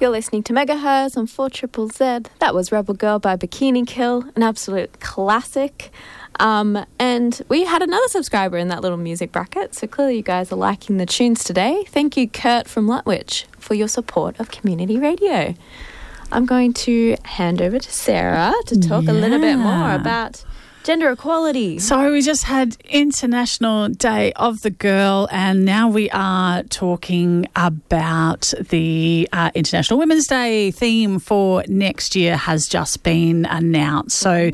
You're listening to Megahertz on 4ZZZ. That was Rebel Girl by Bikini Kill, an absolute classic. And we had another subscriber in that little music bracket, so clearly you guys are liking the tunes today. Thank you, Kurt from Lutwyche, for your support of community radio. I'm going to hand over to Sarah to talk a little bit more about gender equality. So we just had International Day of the Girl, and now we are talking about the International Women's Day theme for next year has just been announced. So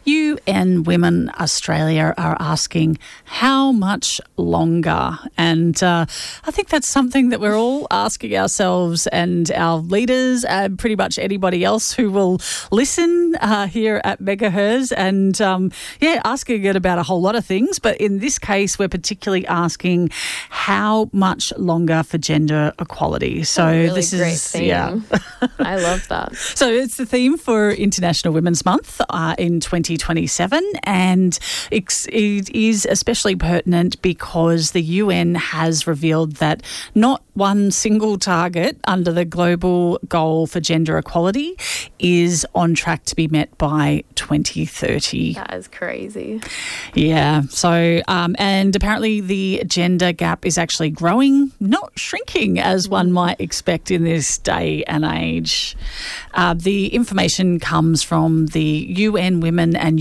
UN Women Australia are asking how much longer, and I think that's something that we're all asking ourselves and our leaders and pretty much anybody else who will listen here at Megahertz, and asking it about a whole lot of things, but in this case, we're particularly asking how much longer for gender equality. So really this great is theme. I love that. So it's the theme for International Women's Month in 2027, and it is especially pertinent because the UN has revealed that not one single target under the global goal for gender equality is on track to be met by 2030. That is crazy. Yeah. So, and apparently the gender gap is actually growing, not shrinking, as one might expect in this day and age. The information comes from the UN Women and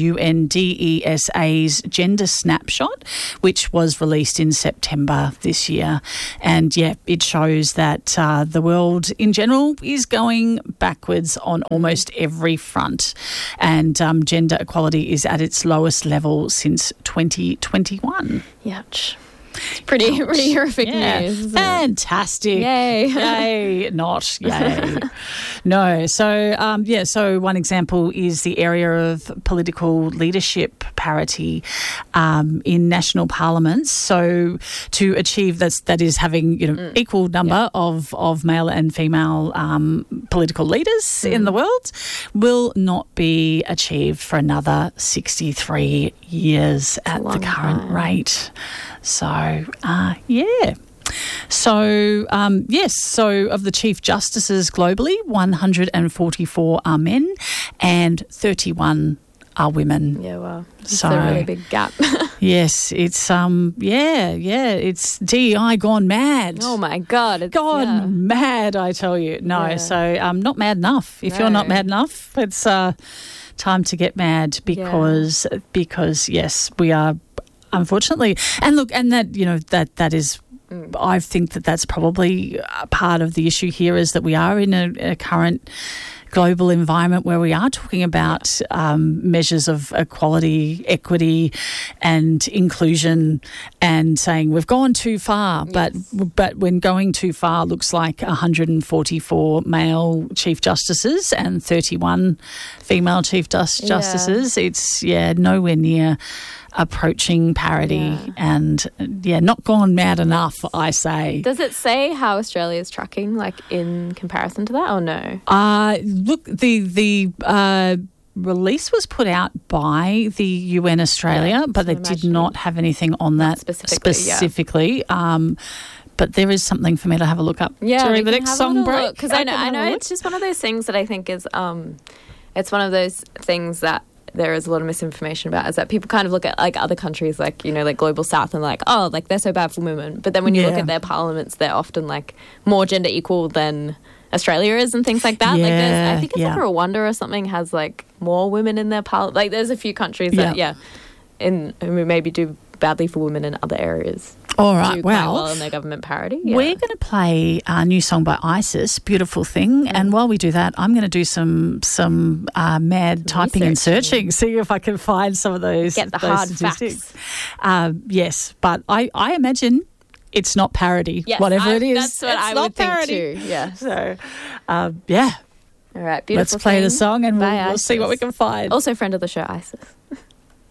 UNDESA's Gender Snapshot, which was released in September this year. And, it shows that the world in general is going backwards on almost every front. And gender equality is at its lowest level since 2021. Yuck. It's pretty horrific news. Isn't Fantastic. It? Yay. Yay. Not yay. No. So, so one example is the area of political leadership parity in national parliaments. So to achieve that is having, equal number of male and female political leaders in the world will not be achieved for another 63 years at the current rate. So, So, so of the Chief Justices globally, 144 are men and 31 are women. Yeah, wow. It's a really big gap. Yes, it's, it's DEI gone mad. Oh, my God. It's gone mad, I tell you. No, so not mad enough. If you're not mad enough, it's time to get mad because yes, we are, unfortunately. And look, and that, that is, I think that's probably part of the issue here, is that we are in a current global environment where we are talking about measures of equality, equity and inclusion, and saying we've gone too far. But when going too far looks like 144 male Chief Justices and 31 female Chief Justices, it's nowhere near approaching parity and not gone mad enough, I say. Does it say how Australia is tracking, like, in comparison to that, or no? Look, the release was put out by the UN Australia, but they did not have anything on that specifically. But there is something for me to have a look up during the next song break. Because I know it's just one of those things that I think is it's one of those things that there is a lot of misinformation about, is that people kind of look at, like, other countries, like, like Global South, and like, oh, like, they're so bad for women. But then when you look at their parliaments, they're often, like, more gender equal than Australia is and things like that. Like, I think it's like Rwanda or something has, like, more women in their parliament. Like, there's a few countries that, who maybe do badly for women in other areas. All right, do quite well in their government parity. Yeah. We're going to play a new song by ISIS, Beautiful Thing, and while we do that, I'm going to do some mad typing and searching, see if I can find some of those. Get the hard statistics. Facts. Yes, but I imagine it's not parity, whatever it is. That's what I would think too. Yeah. So, All right, beautiful. Let's play the song and we'll see what we can find. Also, friend of the show, ISIS.